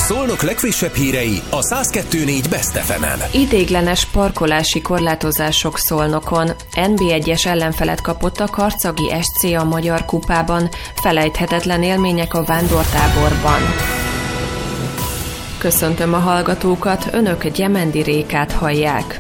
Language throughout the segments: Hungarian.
Szolnok legfrissebb hírei a 102.4 Best FM-en. Idéglenes parkolási korlátozások Szolnokon. NB1-es ellenfelet kapott a karcagi SC a Magyar Kupában. Felejthetetlen élmények a vándortáborban. Köszöntöm a hallgatókat, önök Gyemendi Rékát hallják.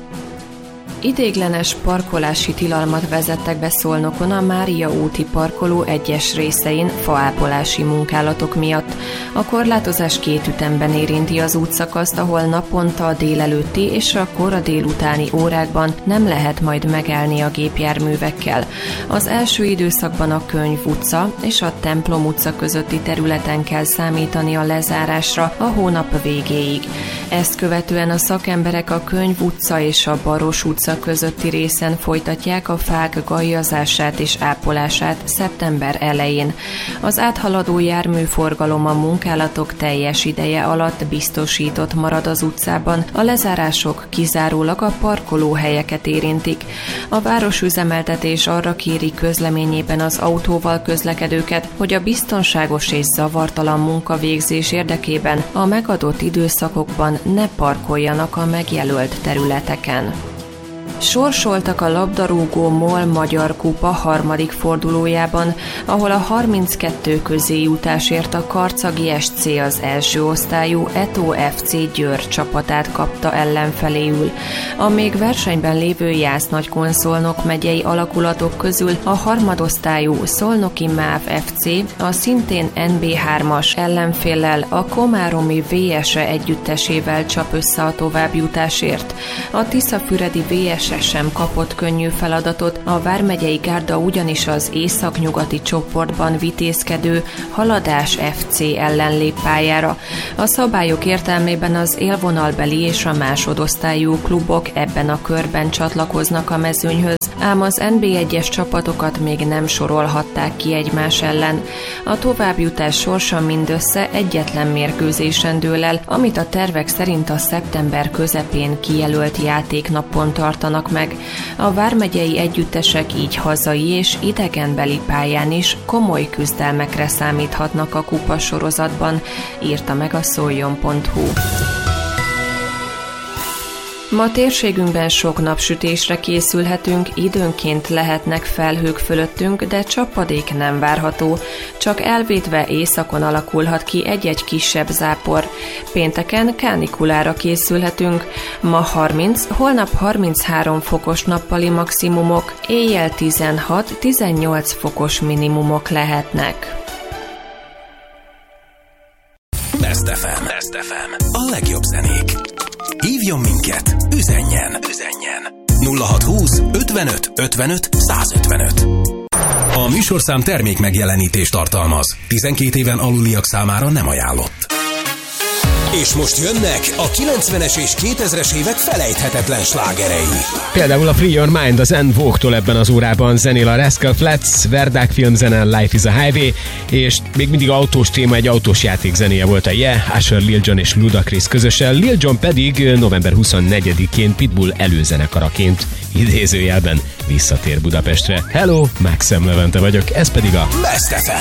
Idéglenes parkolási tilalmat vezettek be Szolnokon a Mária úti parkoló egyes részein faápolási munkálatok miatt. A korlátozás két ütemben érinti az útszakaszt, ahol naponta a délelőtti és a kora délutáni órákban nem lehet majd megállni a gépjárművekkel. Az első időszakban a Könyv utca és a Templom utca közötti területen kell számítani a lezárásra a hónap végéig. Ezt követően a szakemberek a Könyv utca és a Baros utca közötti részen folytatják a fák gajjazását és ápolását szeptember elején. Az áthaladó járműforgalom a munkálatok teljes ideje alatt biztosított marad az utcában, a lezárások kizárólag a parkolóhelyeket érintik. A városüzemeltetés arra kéri közleményében az autóval közlekedőket, hogy a biztonságos és zavartalan munkavégzés érdekében a megadott időszakokban ne parkoljanak a megjelölt területeken. Sorsoltak a labdarúgó MOL Magyar Kupa harmadik fordulójában, ahol a 32 közéjutásért a karcagi SC az első osztályú Eto FC Győr csapatát kapta ellenfeléül. A még versenyben lévő Jász-Nagykun-Szolnok megyei alakulatok közül a harmadosztályú Szolnoki MÁV FC a szintén NB3-as ellenféllel, a komáromi VS együttesével csap össze a továbbjutásért. A tiszafüredi VS sem kapott könnyű feladatot, a vármegyei gárda ugyanis az északnyugati csoportban vitézkedő Haladás FC ellen lép pályára. A szabályok értelmében az élvonalbeli és a másodosztályú klubok ebben a körben csatlakoznak a mezőnyhöz, ám az NB1-es csapatokat még nem sorolhatták ki egymás ellen. A továbbjutás sorsa mindössze egyetlen mérkőzésen dől el, amit a tervek szerint a szeptember közepén kijelölt játéknapon tartanak meg. A vármegyei együttesek így hazai és idegenbeli pályán is komoly küzdelmekre számíthatnak a kupasorozatban, írta meg a szoljon.hu. Ma térségünkben sok napsütésre készülhetünk, időnként lehetnek felhők fölöttünk, de csapadék nem várható. Csak elvétve északon alakulhat ki egy-egy kisebb zápor. Pénteken kánikulára készülhetünk. Ma 30, holnap 33 fokos nappali maximumok, éjjel 16-18 fokos minimumok lehetnek. Best FM. Best FM. A legjobb zenék. Hívjon minket, üzenjen 0620 55 55 155. A műsorszám termék megjelenítést tartalmaz. 12 éven aluliak számára nem ajánlott. És most jönnek a 90-es és 2000-es évek felejthetetlen slágerei. Például a Free Your Mind az En Vogue-tól ebben az órában zenél a Rascal Flatts, Verdák filmzene Life is a Highway, és még mindig autós téma, egy autós játék zenéje volt a Yeah, Usher, Lil Jon és Ludacris közösen, Lil Jon pedig november 24-én Pitbull előzenekaraként idézőjelben visszatér Budapestre. Hello, Maxem Levente vagyok, ez pedig a Best FM.